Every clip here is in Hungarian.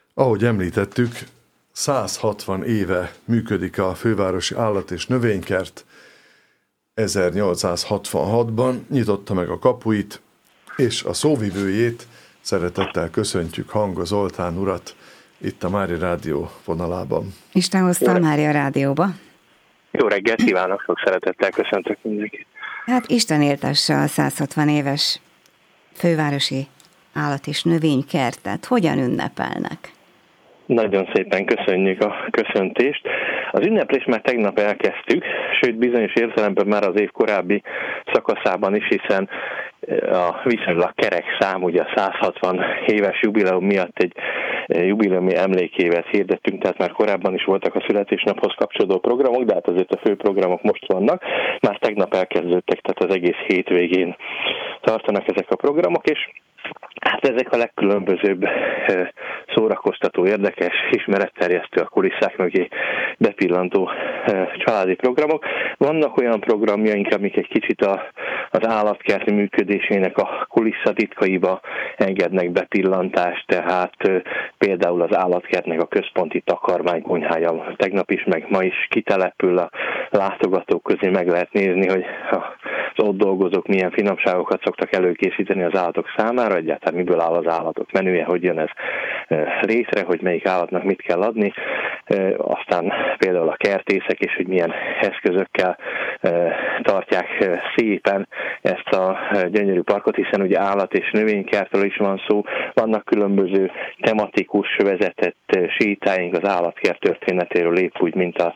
Ahogy említettük, 160 éve működik a Fővárosi Állat- és Növénykert. 1866-ban nyitotta meg a kapuit, és a szóvivőjét szeretettel köszöntjük, Hanga Zoltán urat itt a Mária Rádió vonalában. Isten hozta a Mária Rádióba. Jó reggelt kívánok, sok szeretettel köszöntök mindenkit. Hát Isten éltesse a 160 éves Fővárosi Állat- és Növénykertet. Hogyan ünnepelnek? Nagyon szépen köszönjük a köszöntést. Az ünneplést már tegnap elkezdtük, sőt bizonyos értelemben már az év korábbi szakaszában is, hiszen a viszonylag kerek szám, ugye a 160 éves jubileum miatt egy jubileumi emlékévet hirdettünk, tehát már korábban is voltak a születésnaphoz kapcsolódó programok, de hát azért a fő programok most vannak. Már tegnap elkezdődtek, tehát az egész hétvégén tartanak ezek a programok, és hát ezek a legkülönbözőbb szórakoztató, érdekes, ismeretterjesztő, a kulisszák mögé bepillantó családi programok. Vannak olyan programjaink, amik egy kicsit az állatkert működésének a kulisszatitkaiba engednek bepillantást, tehát például az állatkertnek a központi takarmánykonyhája tegnap is, meg ma is kitelepül, a látogatók közé meg lehet nézni, hogy az ott dolgozók milyen finomságokat szoktak előkészíteni az állatok számára, egyáltalán miből áll az állatok menüje, hogy jön ez létre, hogy melyik állatnak mit kell adni, aztán például a kertészek, és hogy milyen eszközökkel tartják szépen ezt a gyönyörű parkot, hiszen ugye állat- és növénykertről is van szó, vannak különböző tematikus vezetett sétáink az állatkert történetéről, épp úgy, mint a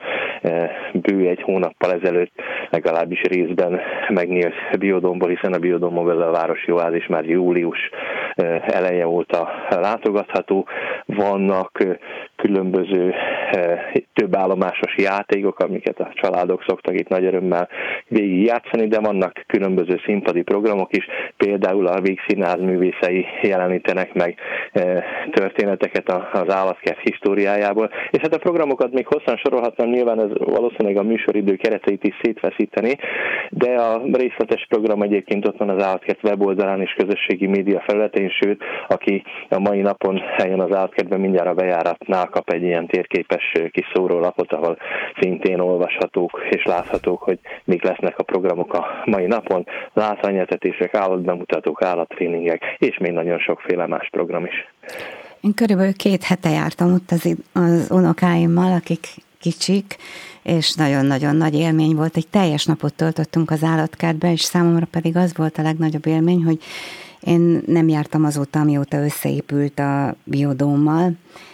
bő egy hónappal ezelőtt legalábbis részben megnyílt Biodomból, hiszen a Biodomból a városi oázis már július eleje óta látogatható. Vannak különböző több állomásos játékok, amiket a családok szoktak itt nagy örömmel végigjátszani, de vannak különböző színpadi programok is, például a Vígszínház művészei jelenítenek meg történeteket az állatkert históriájából, és hát a programokat még hosszan sorolhatnám, nyilván ez valószínűleg a műsoridő kereteit is szétveszíteni, de a részletes program egyébként ott van az állatkert weboldalán és közösségi média felületén, sőt, aki a mai napon eljön az állatkertben, mindjárt a bejáratnál kap egy ilyen térképes kis szórólapot, ahol szintén olvashatók és láthatók, hogy mik lesznek a programok a mai napon, látványetetések, állatbemutatók, állattréningek, és még nagyon sokféle más program is. Én körülbelül 2 hete jártam ott az unokáimmal, akik kicsik, és nagyon-nagyon nagy élmény volt. Egy teljes napot töltöttünk az állatkertben, és számomra pedig az volt a legnagyobb élmény, hogy én nem jártam azóta, amióta összeépült a Biodómmal,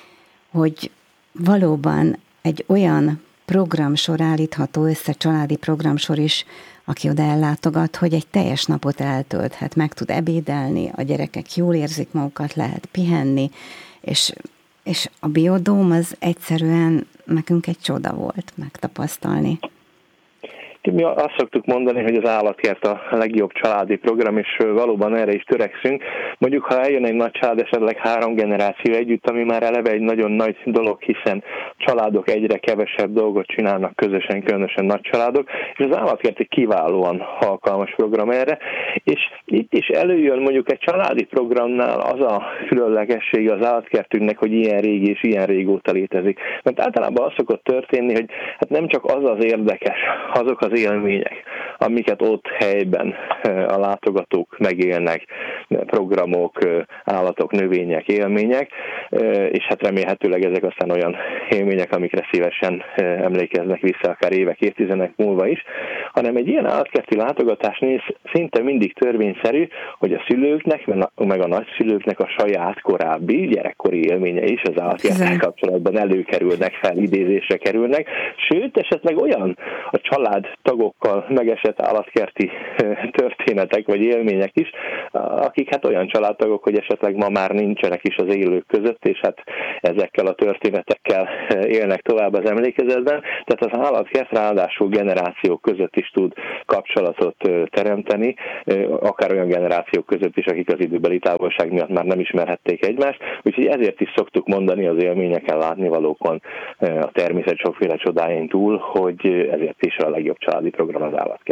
hogy valóban egy olyan programsor állítható össze, családi programsor is, aki oda ellátogat, hogy egy teljes napot eltölthet, meg tud ebédelni, a gyerekek jól érzik magukat, lehet pihenni, és a Biodóm az egyszerűen nekünk egy csoda volt megtapasztalni. Mi azt szoktuk mondani, hogy az állatkert a legjobb családi program, és valóban erre is törekszünk. Mondjuk, ha eljön egy nagy család, esetleg 3 generáció együtt, ami már eleve egy nagyon nagy dolog, hiszen családok egyre kevesebb dolgot csinálnak közösen, különösen nagy családok, és az állatkert egy kiválóan alkalmas program erre, és itt is előjön mondjuk egy családi programnál az a különlegesség az állatkertünknek, hogy ilyen régi és ilyen régóta létezik. Mert általában az szokott történni, hogy hát nem csak az érdekes, azok az élmények, amiket ott helyben a látogatók megélnek, programok, állatok, növények, élmények, és hát remélhetőleg ezek aztán olyan élmények, amikre szívesen emlékeznek vissza akár évek, évtizedek múlva is, hanem egy ilyen állatkerti látogatásnél szinte mindig törvényszerű, hogy a szülőknek, meg a nagyszülőknek a saját korábbi gyerekkori élményei is az állatkerttel kapcsolatban előkerülnek, felidézésre kerülnek, sőt, esetleg olyan a család tagokkal megesett állatkerti történetek vagy élmények is, akik hát olyan családtagok, hogy esetleg ma már nincsenek is az élők között, és hát ezekkel a történetekkel élnek tovább az emlékezetben. Tehát az állatkert ráadásul generációk között is tud kapcsolatot teremteni, akár olyan generációk között is, akik az időbeli távolság miatt már nem ismerhették egymást, úgyhogy ezért is szoktuk mondani az élményeken, látnivalókon, a természet sokféle csodáin túl, hogy ezért is a legjobb családi program az állatkert.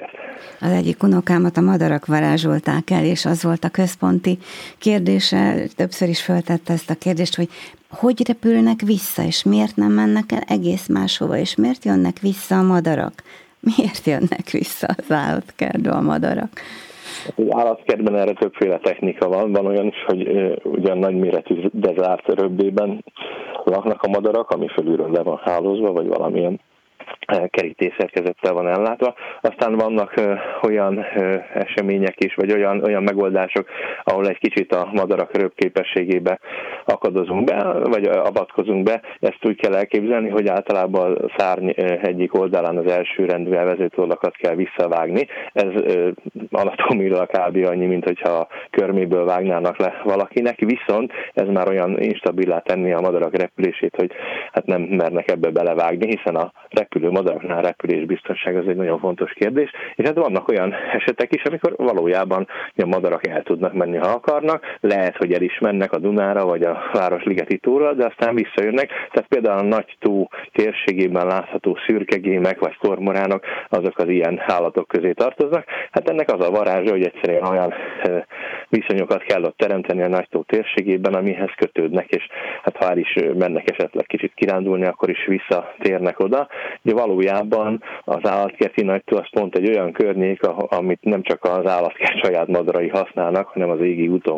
Az egyik unokámat a madarak varázsolták el, és az volt a központi kérdése, többször is föltette ezt a kérdést, hogy repülnek vissza, és miért nem mennek el egész máshova, és miért jönnek vissza a madarak? Miért jönnek vissza az állatkertbe a madarak? Az állatkertben erre többféle technika van. Van olyan is, hogy ugyan nagyméretű dezárt röbbében laknak a madarak, ami fölülről le van hálózva, vagy valamilyen kerítésszerkezettel van ellátva. Aztán vannak olyan események is, vagy olyan megoldások, ahol egy kicsit a madarak röpképességébe akadozunk be, vagy avatkozunk be. Ezt úgy kell elképzelni, hogy általában a szárny egyik oldalán az elsőrendű elvezetőollakat kell visszavágni. Ez anatómiailag kb. Annyi, mint hogyha a körméből vágnának le valakinek, viszont ez már olyan instabilá tenni a madarak repülését, hogy hát nem mernek ebbe belevágni, hiszen a repülő madaraknál repülés biztonság az egy nagyon fontos kérdés, és hát vannak olyan esetek is, amikor valójában a madarak el tudnak menni, ha akarnak, lehet, hogy el is mennek a Dunára, vagy a Városligeti tóra, de aztán visszajönnek, tehát például a nagy tó térségében látható szürkegémek, vagy kormoránok, azok az ilyen állatok közé tartoznak. Hát ennek az a varázsa, hogy egyszerűen olyan viszonyokat kell ott teremteni a nagy tó térségében, amihez kötődnek, és hát ha el is mennek esetleg kicsit kirándulni, akkor is visszatérnek oda. Ugye valójában az állatkerti nagytó az pont egy olyan környék, amit nem csak az állatkert saját madarai használnak, hanem az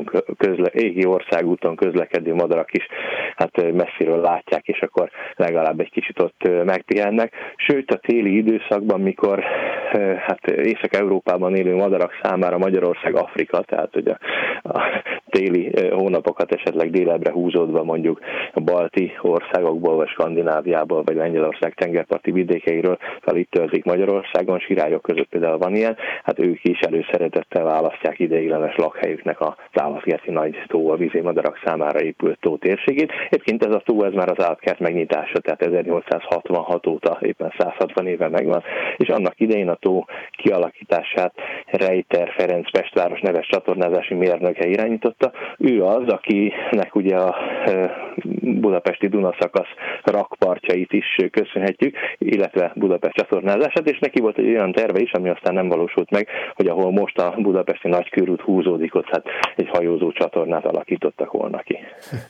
égi országúton közlekedő madarak is hát messziről látják, és akkor legalább egy kicsit ott megpihennek. Sőt, a téli időszakban, mikor hát Észak-Európában élő madarak számára Magyarország Afrika, tehát ugye a téli hónapokat esetleg délebbre húzódva mondjuk a balti országokból, vagy Skandináviából, vagy Lengyelország tengerparti vidékeiről felütőzik Magyarországon, sirályok között például van ilyen, hát ők is előszeretettel választják ideiglenes lakhelyüknek az állatkerti nagy tó, a vízimadarak számára épült tó térségét. Egyébként ez a tó, ez már az állatkert megnyitása, tehát 1866 óta éppen 160 éve megvan, és annak idején a tó kialakítását Rejter Ferenc Pestváros neves csatornázási mérnöke irányította. Ő az, akinek ugye a budapesti Dunaszakasz rakpartjait is köszönhetjük, illetve Budapest csatornázását, és neki volt egy olyan terve is, ami aztán nem valósult meg, hogy ahol most a budapesti nagykörút húzódik, ott hát egy hajózó csatornát alakítottak volna ki.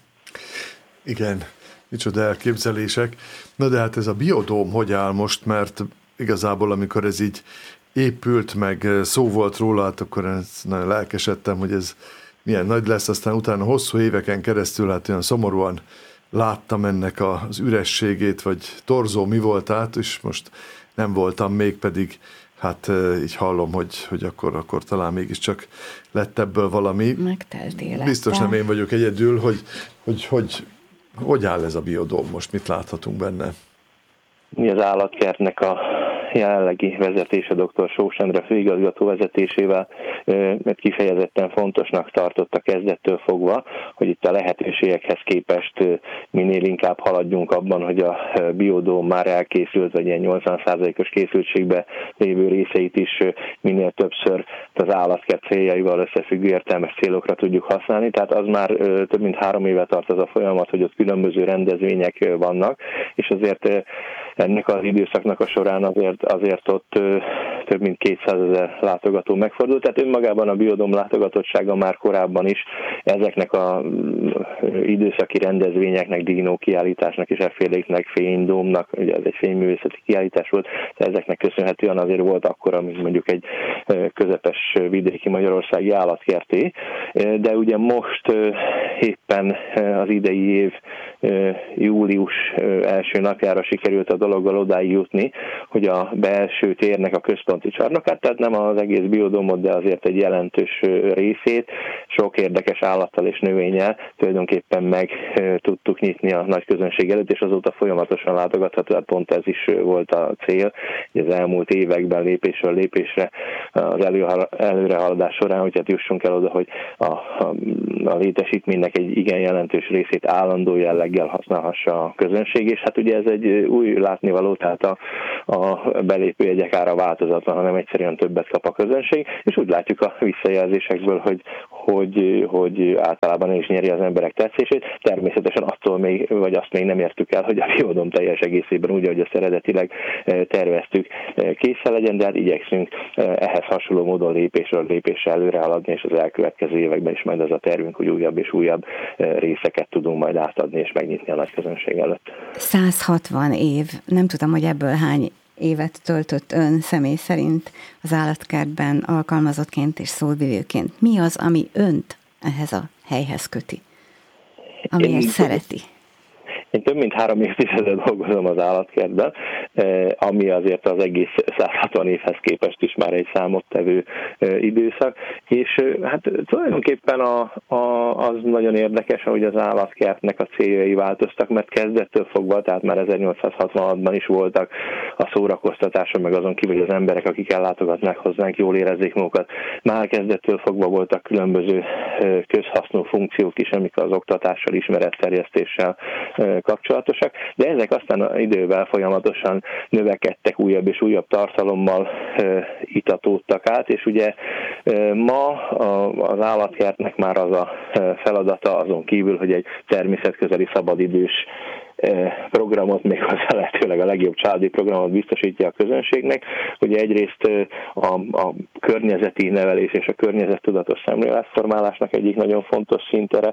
Igen, micsoda elképzelések. Na de hát ez a biodóm hogy áll most, mert igazából amikor ez így épült, meg szó volt róla, hát akkor nagyon lelkesedtem, hogy ez milyen nagy lesz, aztán utána hosszú éveken keresztül hát olyan szomorúan láttam ennek az ürességét, vagy torzó mi voltát, és most nem voltam még, pedig hát így hallom, hogy akkor talán mégiscsak lett ebből valami. Megtelt élettel. Biztos nem én vagyok egyedül, hogy áll ez a biodóm most, mit láthatunk benne? Mi az állatkertnek a jelenlegi vezetése, dr. Sós Endre főigazgató vezetésével, mert kifejezetten fontosnak tartotta kezdettől fogva, hogy itt a lehetőségekhez képest minél inkább haladjunk abban, hogy a biodóm már elkészült, vagy ilyen 80%-os készültségbe lévő részeit is minél többször az állatkert céljaival összefüggő értelmes célokra tudjuk használni. Tehát az már több mint 3 éve tart az a folyamat, hogy ott különböző rendezvények vannak, és azért ennek az időszaknak a során azért ott több mint 200 000 látogató megfordult, tehát önmagában a biodóm látogatottsága már korábban is ezeknek az időszaki rendezvényeknek, dinókiállításnak és efféléknek, fénydómnak, ugye ez egy fényművészeti kiállítás volt, de ezeknek köszönhetően azért volt akkor, amit mondjuk egy közepes vidéki magyarországi állatkerté, de ugye most éppen az idei év július első napjára sikerült a dologgal odáig jutni, hogy a belső térnek a központi csarnokát, tehát nem az egész biodómot, de azért egy jelentős részét sok érdekes állattal és növényel tulajdonképpen meg tudtuk nyitni a nagy közönség előtt, és azóta folyamatosan látogatható, tehát pont ez is volt a cél, hogy az elmúlt években lépésről lépésre az előrehaladás során, hogy hát jussunk el oda, hogy a létesítménynek egy igen jelentős részét állandó jelleggel használhassa a közönség, és hát ugye ez egy új látnivaló, tehát a belépőjegyek ára változatlan, hanem egyszerűen többet kap a közönség, és úgy látjuk a visszajelzésekből, hogy általában is nyeri az emberek fejlesztését. Természetesen azt még nem értük el, hogy a biodóm teljes egészében úgy, ahogy azt eredetileg terveztük, készen legyen, de hát igyekszünk ehhez hasonló módon lépésről lépésre előre haladni, és az elkövetkező években is majd az a tervünk, hogy újabb és újabb részeket tudunk majd átadni és megnyitni a nagy közönség előtt. 160 év. Nem tudom, hogy ebből hány évet töltött ön személy szerint az állatkertben alkalmazottként és szóvivőként. Mi az, ami önt ehhez a helyhez köti? Amiért szereti? Én több mint 3 évtizedet dolgozom az állatkertben, ami azért az egész 160 évhez képest is már egy számottevő időszak, és hát tulajdonképpen az nagyon érdekes, hogy az állatkertnek a céljai változtak, mert kezdettől fogva, tehát már 1866-ban is voltak a szórakoztatások, meg azon kívül, hogy az emberek, akik ellátogatnák hozzánk, jól érezzék magukat. Már kezdettől fogva voltak különböző közhasznú funkciók is, amik az oktatással, ismeretterjesztéssel kapcsolatosak, de ezek aztán idővel folyamatosan növekedtek, újabb és újabb tartalommal itatódtak át, és ugye ma az állatkertnek már az a feladata azon kívül, hogy egy természetközeli szabadidős programot, méghozzá lehetőleg a legjobb családi programot biztosítja a közönségnek. Ugye egyrészt a környezeti nevelés és a környezettudatos szemléletformálásnak egyik nagyon fontos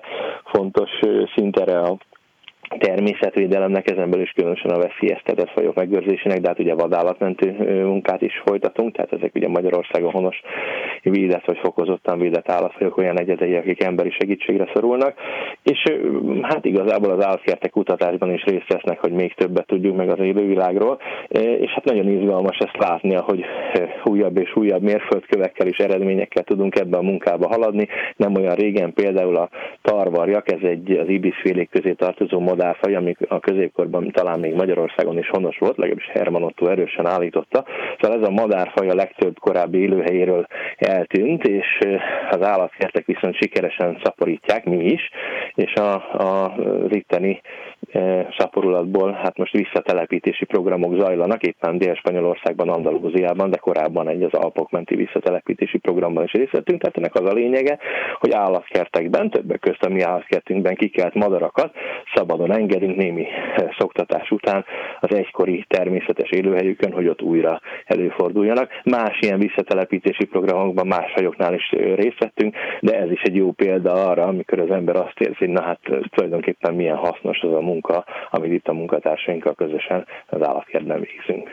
szintere a természetvédelemnek, ezen belül is különösen a veszélyeztetett fajok megőrzésének, de hát ugye vadállatmentő munkát is folytatunk, tehát ezek ugye Magyarországon honos védett vagy fokozottan védett állatfajok, olyan egyedei, akik emberi segítségre szorulnak, és hát igazából az állatkertek kutatásban is részt vesznek, hogy még többet tudjunk meg az élővilágról, és hát nagyon izgalmas ezt látni, hogy újabb és újabb mérföldkövekkel és eredményekkel tudunk ebben a munkába haladni. Nem olyan régen például a tarvarjak, ez az ibis-félék közé tartozó madárfaj, ami a középkorban talán még Magyarországon is honos volt, legalábbis Hermann Ottó erősen állította. Szóval ez a madárfaj a legtöbb korábbi élőhelyéről eltűnt, és az állatkertek viszont sikeresen szaporítják, mi is, és az itteni szaporulatból hát most visszatelepítési programok zajlanak, éppen Dél-Spanyolországban, Andalúziában, de korábban az Alpok menti visszatelepítési programban is részt vettünk, tehát ennek az a lényege, hogy állatkertekben, többek közt a mi állatkertünkben kikelt madarakat szabadon engedünk némi szoktatás után az egykori természetes élőhelyükön, hogy ott újra előforduljanak. Más ilyen visszatelepítési programokban, más fajoknál is részt vettünk, de ez is egy jó példa arra, amikor az ember azt érzi, hogy na hát tulajdonképpen milyen hasznos az a munka, amit itt a munkatársainkkal közösen az állatkertben végzünk.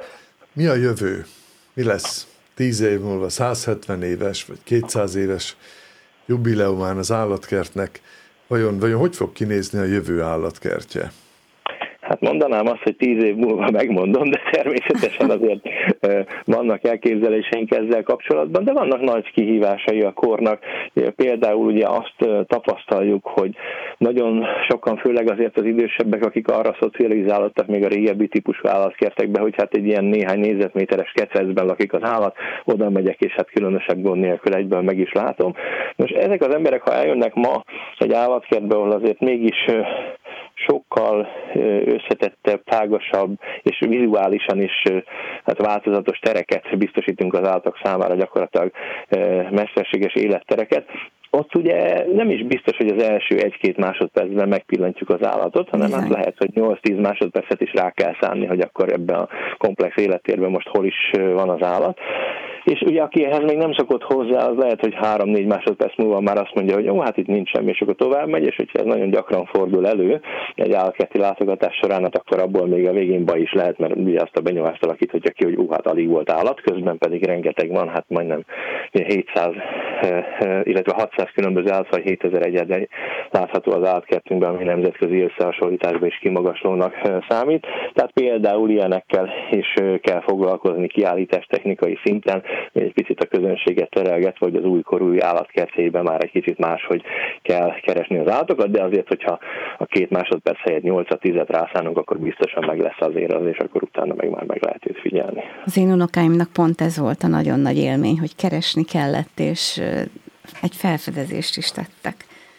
Mi a jövő? Mi lesz 10 év múlva, 170 éves vagy 200 éves jubileumán az állatkertnek? Vajon hogy fog kinézni a jövő állatkertje? Hát mondanám azt, hogy 10 év múlva megmondom, de természetesen azért vannak elképzeléseink ezzel kapcsolatban, de vannak nagy kihívásai a kornak. Például ugye azt tapasztaljuk, hogy nagyon sokan, főleg azért az idősebbek, akik arra szocializálódtak még a régebbi típusú állatkertekbe, hogy hát egy ilyen néhány négyzetméteres kececben lakik az állat, oda megyek, és hát különösebb gond nélkül egyből meg is látom. Most ezek az emberek, ha eljönnek ma egy állatkertbe, ahol azért mégis sokkal összetettebb, tágasabb és vizuálisan is hát változatos tereket biztosítunk az állatok számára, gyakorlatilag mesterséges élettereket. Ott ugye nem is biztos, hogy az első 1-2 másodpercben megpillantjuk az állatot, hanem hát lehet, hogy 8-10 másodpercet is rá kell szánni, hogy akkor ebben a komplex élettérben most hol is van az állat. És ugye aki ehhez még nem szokott hozzá, az lehet, hogy 3-4 másodperc múlva már azt mondja, hogy jó, hát itt nincs semmi, és akkor tovább megy, és hogyha ez nagyon gyakran fordul elő egy állatkerti látogatás során, hát akkor abból még a végén baj is lehet, mert ugye azt a benyomást alakíthatja ki, hogy hát alig volt állat, közben pedig rengeteg van, hát majdnem 700, illetve 600 különböző állatfaj, 7000 egyedül látható az állatkertünkben, ami nemzetközi összehasonlításban is kimagaslónak számít. Tehát például ilyenekkel is kell foglalkozni kiállítás technikai szinten, egy picit a közönséget terelgetve, hogy az újkorú állatkertjeiben már egy kicsit máshogy kell keresni az állatokat, de azért, hogyha a 2 másodperc helyett 8-10-et rászánunk, akkor biztosan meg lesz azért az, és akkor utána már meg lehet őt figyelni. Az én unokáimnak pont ez volt a nagyon nagy élmény, hogy keresni kellett, és egy felfedezést is tettek.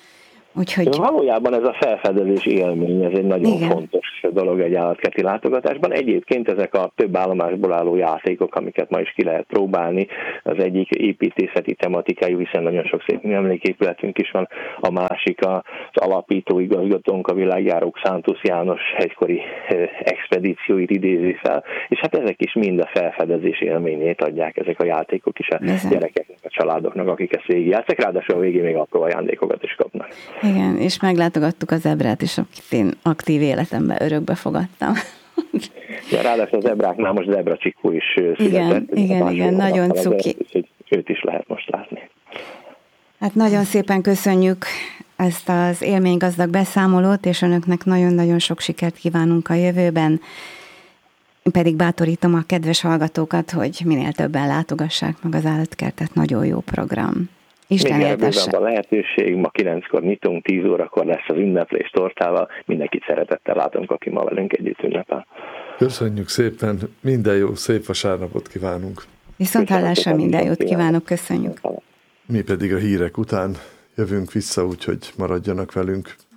Úgyhogy... Valójában ez a felfedezés élmény, ez egy nagyon fontos dolog egy állatkerti látogatásban. Egyébként ezek a több állomásból álló játékok, amiket ma is ki lehet próbálni, az egyik építészeti tematikájú, hiszen nagyon sok szép emléképületünk is van, a másik az alapító igazgatónk, a világjárók Szántusz János egykori expedícióit idézi fel, és hát ezek is mind a felfedezés élményét adják, ezek a játékok is a gyerekeknek, a családoknak, akik ezt végigjátszák, ráadásul a végén még apró ajándékokat is kapnak. Igen, és meglátogattuk a zebrát is, akit én aktív életemben örökbe fogadtam. Ja, ráadásul a zebráknál most zebracsikó is született. Igen, nagyon cuki. Őt is lehet most látni. Hát nagyon szépen köszönjük ezt az élménygazdag beszámolót, és önöknek nagyon-nagyon sok sikert kívánunk a jövőben. Pedig bátorítom a kedves hallgatókat, hogy minél többen látogassák meg az állatkertet, nagyon jó program. Isten éltesse. Még a lehetőség, ma 9-kor nyitunk, 10 órakor lesz az ünneplés tortával, mindenkit szeretettel látunk, aki ma velünk együtt ünnepel. Köszönjük szépen, minden jó, szép vasárnapot kívánunk. Viszonthallásra, minden jót kívánok, köszönjük. Mi pedig a hírek után jövünk vissza, úgyhogy maradjanak velünk.